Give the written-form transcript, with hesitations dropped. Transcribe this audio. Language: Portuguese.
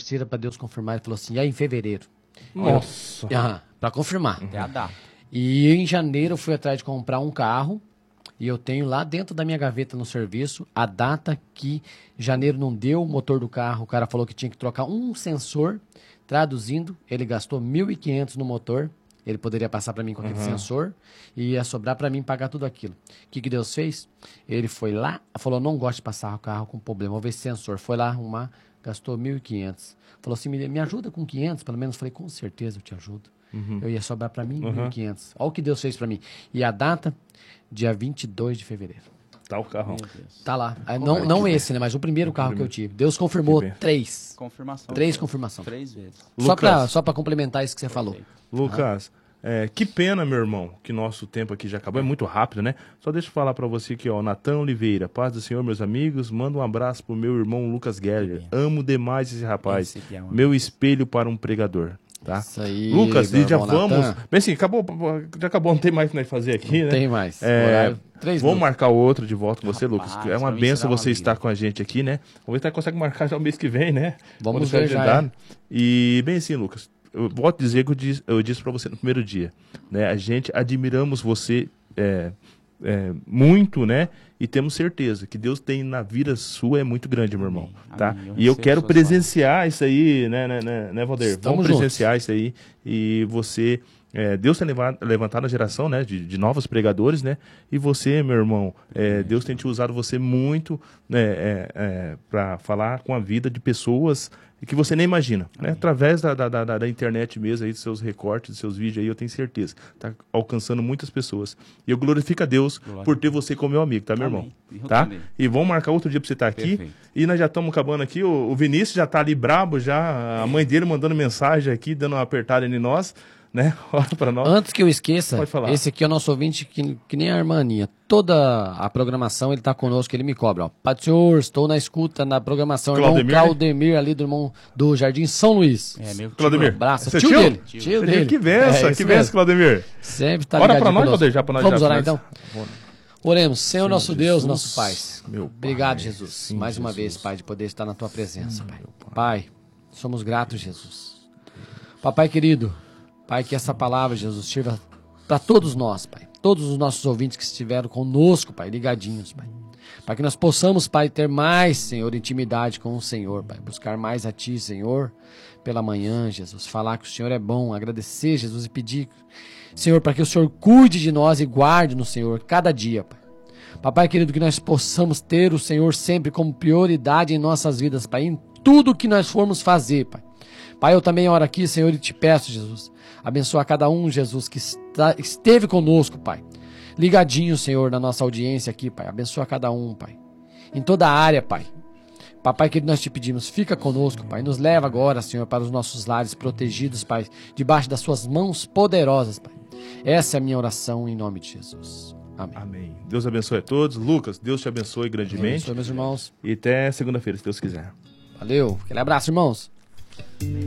torcida para Deus confirmar. Ele falou assim, e aí em fevereiro? Nossa. Para confirmar. É a data. E em janeiro eu fui atrás de comprar um carro. E eu tenho lá dentro da minha gaveta no serviço a data que janeiro não deu o motor do carro. O cara falou que tinha que trocar um sensor. Traduzindo, ele gastou 1.500 no motor. Ele poderia passar para mim com aquele sensor e ia sobrar para mim pagar tudo aquilo. O que Deus fez? Ele foi lá, falou, não gosto de passar o carro com problema, vou ver esse sensor. Foi lá arrumar, gastou 1.500. Falou assim, me ajuda com 500, pelo menos. Falei, com certeza eu te ajudo. Eu ia sobrar para mim 1.500. Olha o que Deus fez para mim. E a data, dia 22 de fevereiro. Tá o carro. Tá lá. Não esse, né? Mas o primeiro carro que eu tive. Deus confirmou 3. Confirmação. 3 confirmações. 3 vezes. Só pra complementar isso que você falou. Lucas, que pena, meu irmão, que nosso tempo aqui já acabou. É muito rápido, né? Só deixa eu falar pra você aqui, ó. Natan Oliveira, paz do Senhor, meus amigos. Manda um abraço pro meu irmão Lucas Geller. Amo demais esse rapaz. Meu espelho para um pregador. Tá? Isso aí, Lucas, e já Natan. vamos. Bem assim, já acabou, não tem mais o que nós fazer aqui, né? Tem mais. Horário, 3 Vamos minutos. marcar o outro de volta com você, Lucas. Rapaz, É uma pra mim benção será uma você estar com a gente aqui, né? Vamos ver se nós conseguimos marcar já o mês que vem, né? Vamos Quando ver for já, agendado. E, bem assim, Lucas, eu volto a dizer que eu disse para você no primeiro dia, né? A gente admiramos você muito, né? E temos certeza que Deus tem na vida sua é muito grande, meu irmão, tá? Amém. Eu E eu recebo quero suas presenciar isso aí, né, Valdeir? Estamos Vamos presenciar isso aí e você... Deus tem levantado a geração, né, de novos pregadores, né? E você, meu irmão, Deus tem te usado você muito, né, para falar com a vida de pessoas que você nem imagina, né? Através da internet mesmo, aí, dos seus recortes, dos seus vídeos aí, eu tenho certeza. Tá alcançando muitas pessoas. E eu glorifico a Deus por ter você como meu amigo, tá, meu irmão? Eu Tá? também. E vamos marcar outro dia pra você estar aqui. Perfeito. E nós já estamos acabando aqui. O Vinícius já tá ali brabo, já. A mãe dele mandando mensagem aqui, dando uma apertada em nós, né? Olha pra nós. Antes que eu esqueça, Pode falar. esse aqui é o nosso ouvinte que nem a irmã Aninha. Toda a programação ele tá conosco, ele me cobra. Ó. Pai do Senhor, estou na escuta, na programação. Claudemir, irmão Claudemir, ali do irmão do Jardim São Luís. Meu tio. Claudemir. Abraço. Você Tio tio? dele. Tio dele. Que benção, isso que benção, mesmo. Claudemir. Sempre tá Ora ligadinho pra nós, conosco. Valdeir, já pra nós Vamos já orar começa. então? Oremos. Senhor nosso Deus, Jesus, nosso Pai. meu Pai. Obrigado, Jesus. Sim, Mais uma Jesus. vez, Pai, de poder estar na Tua presença, Pai. Pai, somos gratos, Jesus. Papai querido, Pai, que essa palavra, Jesus, sirva para todos nós, Pai. Todos os nossos ouvintes que estiveram conosco, Pai, ligadinhos, Pai. Para que nós possamos, Pai, ter mais, Senhor, intimidade com o Senhor, Pai. Buscar mais a Ti, Senhor, pela manhã, Jesus. Falar que o Senhor é bom, agradecer, Jesus, e pedir, Senhor, para que o Senhor cuide de nós e guarde no Senhor cada dia, Pai. Papai querido, que nós possamos ter o Senhor sempre como prioridade em nossas vidas, Pai. Em tudo que nós formos fazer, Pai. Pai, eu também oro aqui, Senhor, e te peço, Jesus, abençoa cada um, Jesus, que esteve conosco, Pai. Ligadinho, Senhor, na nossa audiência aqui, Pai. Abençoa cada um, Pai. Em toda a área, Pai. Papai, que nós te pedimos, fica conosco, Pai. Nos leva agora, Senhor, para os nossos lares protegidos, Pai, debaixo das suas mãos poderosas, Pai. Essa é a minha oração em nome de Jesus. Amém. Amém. Deus abençoe a todos. Lucas, Deus te abençoe grandemente. Abençoe, meus irmãos. E até segunda-feira, se Deus quiser. Valeu. Aquele abraço, irmãos.